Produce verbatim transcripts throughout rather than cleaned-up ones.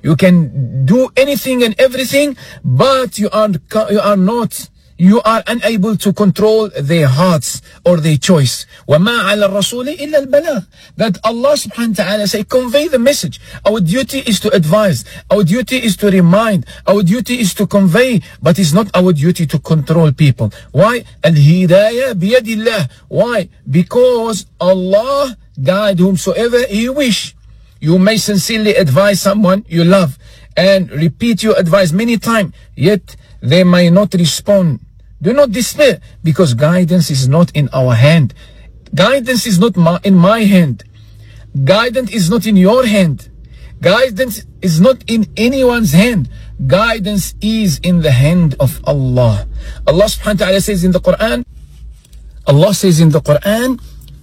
you can do anything and everything, but you are, you are not, you are unable to control their hearts or their choice. وَمَا عَلَى الرَّسُولِ إِلَّا الْبَلَاغِ. That Allah subhanahu wa ta'ala say, convey the message. Our duty is to advise. Our duty is to remind. Our duty is to convey. But it's not our duty to control people. Why? Al-hidayah biyadillah. Why? Because Allah guide whomsoever He wish. You may sincerely advise someone you love and repeat your advice many times, yet they may not respond. Do not despair, because guidance is not in our hand. Guidance is not my, in my hand. Guidance is not in your hand. Guidance is not in anyone's hand. Guidance is in the hand of Allah. Allah subhanahu wa ta'ala says in the Quran, Allah says in the Quran,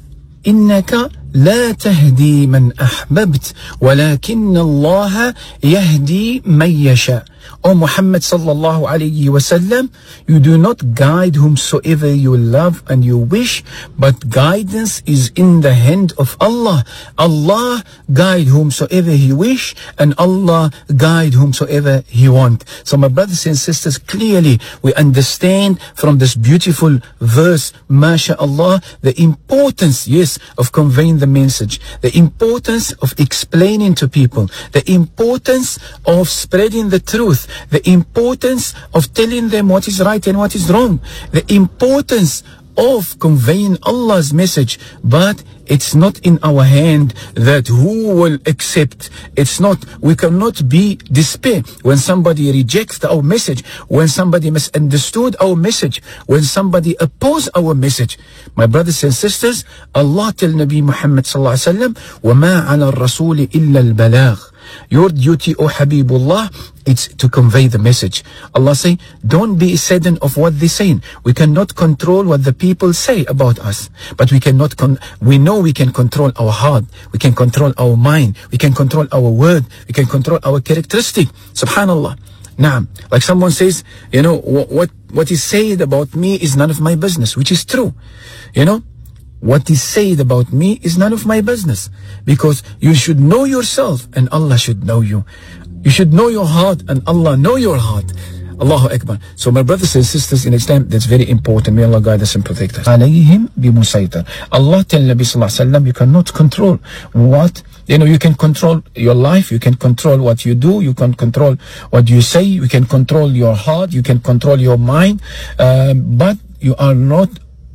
إِنَّكَ لا تهدي من أحببت ولكن الله يهدي من يشاء. O Muhammad sallallahu alayhi wa sallam, you do not guide whomsoever you love and you wish, but guidance is in the hand of Allah. Allah guide whomsoever He wish, and Allah guide whomsoever He want. So my brothers and sisters, clearly we understand from this beautiful verse, MashaAllah, the importance, yes, of conveying the message, the importance of explaining to people, the importance of spreading the truth, the importance of telling them what is right and what is wrong, the importance of conveying Allah's message. But it's not in our hand that who will accept. It's not, we cannot be despair when somebody rejects our message, when somebody misunderstood our message, when somebody oppose our message. My brothers and sisters, Allah tell Nabi Muhammad sallallahu alaihi wasallam, وَمَا عَلَى الرَّسُولِ إِلَّا الْبَلَاغِ. Your duty, O Habibullah, it's to convey the message. Allah say, don't be saddened of what they're saying. We cannot control what the people say about us, but we cannot, con we know we can control our heart, we can control our mind, we can control our word, we can control our characteristic. Subhanallah. Naam. Like someone says, you know, what, what is said about me is none of my business, which is true. You know, what is said about me is none of my business, because you should know yourself and Allah should know you. You should know your heart and Allah know your heart. Allahu Akbar. So my brothers and sisters in Islam, that's very important. May Allah guide us and protect us. Alayhim bimusaytir. Allah tell Nabi sallallahu alaihi wasallam, you cannot control what, you know, you can control your life, you can control what you do, you can control what you say, you can control your heart, you can control your mind, uh, but you are not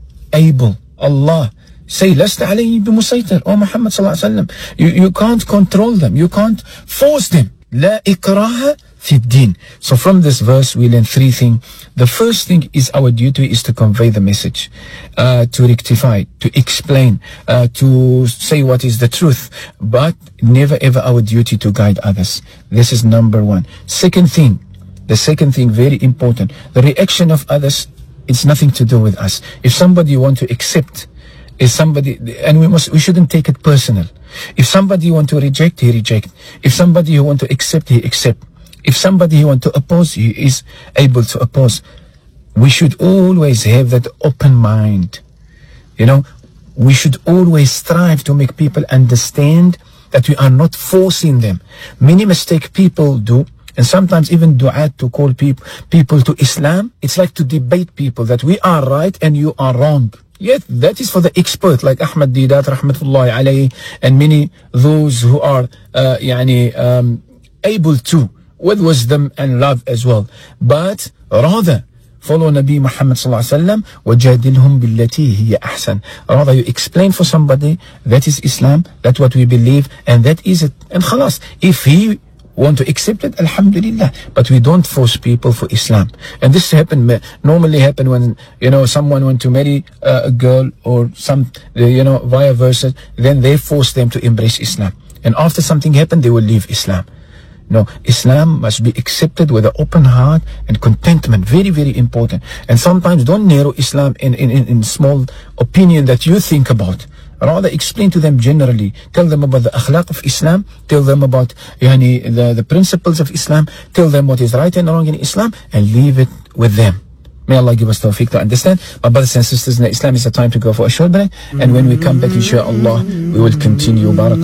able. Allah say, Lasta alayhim bimusaytir. Oh Muhammad sallallahu alaihi wasallam, you, you can't control them, you can't force them. La ikraha fi din. So from this verse we learn three things. The first thing is our duty is to convey the message, uh, to rectify, to explain, uh, to say what is the truth, but never ever our duty to guide others. This is number one. Second thing, the second thing, very important, the reaction of others, it's nothing to do with us. If somebody want to accept, is somebody, and we must, we shouldn't take it personal. If somebody want to reject, he reject. If somebody who want to accept, he accept. If somebody who want to oppose, he is able to oppose. We should always have that open mind. You know, we should always strive to make people understand that we are not forcing them. Many mistake people do, and sometimes even du'at to call people people to Islam, it's like to debate people that we are right and you are wrong. Yet that is for the expert like Ahmad Deedat rahmatullahi alayhi, and many those who are uh, yani, um, able to, with wisdom and love as well. But rather follow Nabi Muhammad sallallahu alaihi wasallam, wajadilhum billati hiya ahsan. Rather you explain for somebody that is Islam, that's what we believe, and that is it, and khalas. If he want to accept it, alhamdulillah, but we don't force people for Islam. And this happen normally happen when, you know, someone want to marry uh, a girl or some, you know, vice versa, then they force them to embrace Islam, and after something happened they will leave Islam. No, Islam must be accepted with an open heart and contentment. Very, very important. And sometimes don't narrow Islam in, in, in small opinion that you think about. Rather explain to them generally. Tell them about the akhlaq of Islam. Tell them about yani, the, the principles of Islam. Tell them what is right and wrong in Islam, and leave it with them. May Allah give us tawfiq to understand. My brothers and sisters in Islam, it's a time to go for a short break. And when we come back, inshallah, we will continue. Barak.